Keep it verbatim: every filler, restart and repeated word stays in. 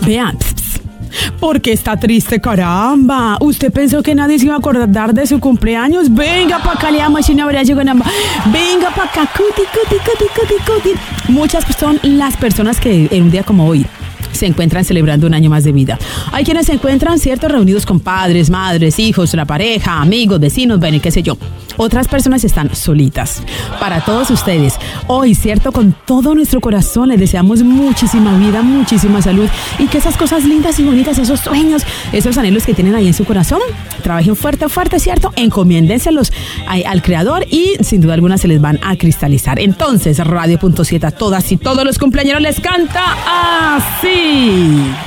Vean, ¿por qué está triste, caramba? ¿Usted pensó que nadie se iba a acordar de su cumpleaños? Venga pa' acá, le damos un abrazo con amor. Venga pa' acá, cuti, cuti, cuti, cuti, cuti. Muchas son las personas que en un día como hoy se encuentran celebrando un año más de vida. Hay quienes se encuentran, cierto, reunidos con padres, madres, hijos, la pareja, amigos, vecinos, bueno, qué sé yo. Otras personas están solitas. Para todos ustedes, hoy, cierto, con todo nuestro corazón les deseamos muchísima vida, muchísima salud y que esas cosas lindas y bonitas, esos sueños, esos anhelos que tienen ahí en su corazón, trabajen fuerte, fuerte, cierto, encomiéndenselos al Creador y sin duda alguna se les van a cristalizar. Entonces, Radio Punto siete a todas y todos los cumpleaños les canta así.